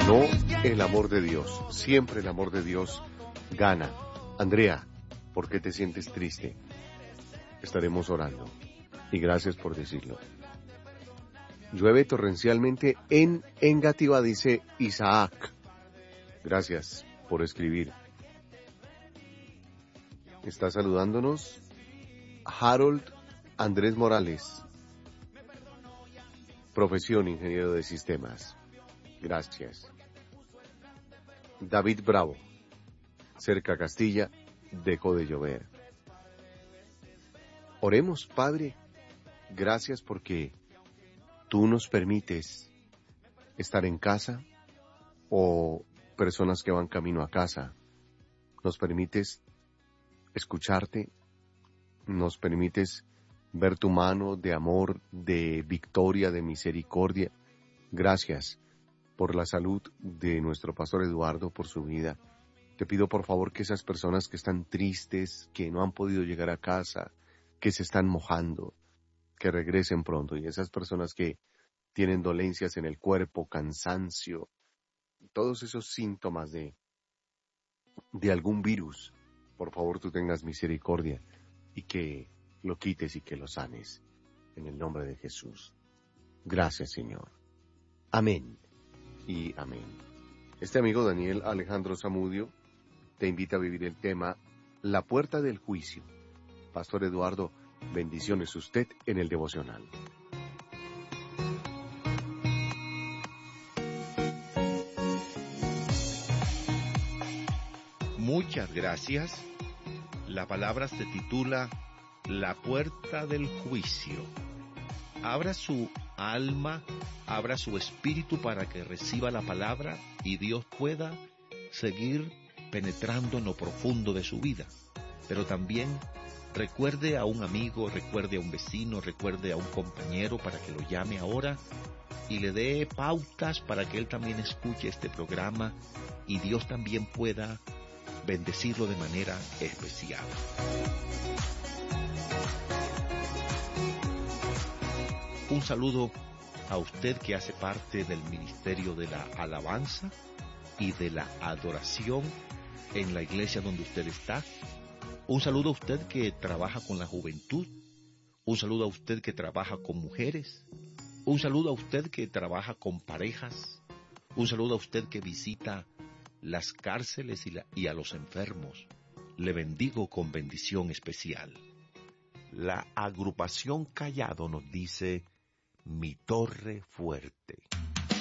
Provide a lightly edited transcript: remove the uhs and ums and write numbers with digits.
Ganó el amor de Dios. Siempre el amor de Dios gana. Andrea, ¿por qué te sientes triste? Estaremos orando. Y gracias por decirlo. Llueve torrencialmente en Engativá, dice Isaac. Gracias por escribir. Está saludándonos Harold Andrés Morales. Profesión ingeniero de sistemas. Gracias. David Bravo. Cerca Castilla, dejó de llover. Oremos, Padre. Gracias porque tú nos permites estar en casa o personas que van camino a casa. Nos permites escucharte. Nos permites ver tu mano de amor, de victoria, de misericordia. Gracias por la salud de nuestro pastor Eduardo, por su vida. Te pido por favor que esas personas que están tristes, que no han podido llegar a casa, que se están mojando, que regresen pronto. Y esas personas que tienen dolencias en el cuerpo, cansancio, todos esos síntomas de algún virus, por favor tú tengas misericordia y que lo quites y que lo sanes. En el nombre de Jesús. Gracias, Señor. Amén y amén. Este amigo Daniel Alejandro Zamudio te invita a vivir el tema La Puerta del Juicio. Pastor Eduardo, bendiciones usted en el devocional. Muchas gracias. La palabra se titula La Puerta del Juicio. Abra su alma, abra su espíritu para que reciba la palabra y Dios pueda seguir penetrando en lo profundo de su vida. Pero también recuerde a un amigo, recuerde a un vecino, recuerde a un compañero para que lo llame ahora y le dé pautas para que él también escuche este programa y Dios también pueda bendecirlo de manera especial. Un saludo a usted que hace parte del ministerio de la alabanza y de la adoración en la iglesia donde usted está. Un saludo a usted que trabaja con la juventud. Un saludo a usted que trabaja con mujeres. Un saludo a usted que trabaja con parejas. Un saludo a usted que visita las cárceles y a los enfermos. Le bendigo con bendición especial. La agrupación Callado nos dice: Mi torre fuerte.